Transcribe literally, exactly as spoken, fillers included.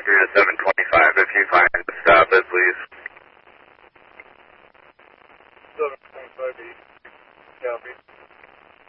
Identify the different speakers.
Speaker 1: through to seven twenty-five. If you find the stop it, please.
Speaker 2: seven twenty-five, copy.